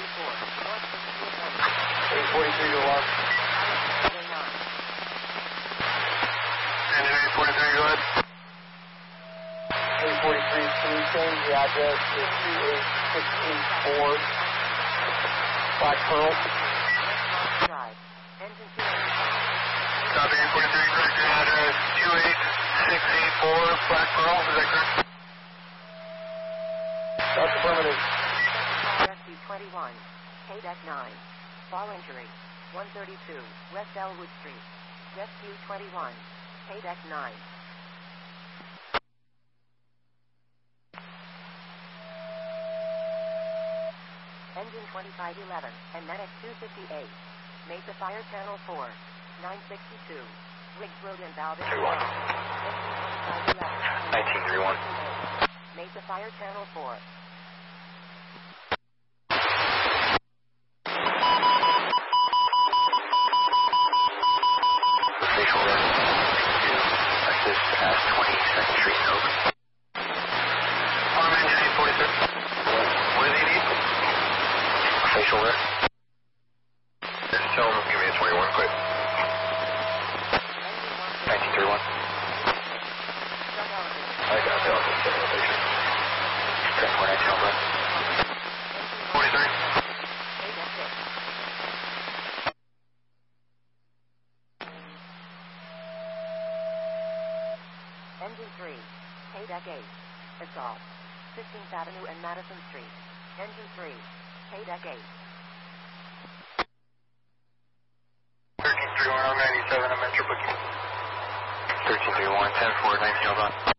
843 to lock. Engine 843, go ahead. 843, can you change the address to 28684 Black Pearl? Copy 843, correct your address 28684 Black Pearl, is that correct? That's affirmative. Rescue 21, KDEC 9, fall injury, 132, West Elwood Street. Rescue 21, KDEC 9. Engine 2511, and Medic 258. Mesa Fire Channel 4, 962. Riggs Road in Valdez. 1931. Mesa Fire Channel 4. Facial run. Assist at 22nd Street, over. Arm engine 843. What do they need? Facial run. Just tell them, give me a 21 quick. 1931. I got the office elevation. 10.19 over. 43. Engine 3, KDEC 8, assault, 16th Avenue and Madison Street. Engine 3, KDEC 8. 1331, 97, I'm entry booking. 1331, 10-4, 19 over.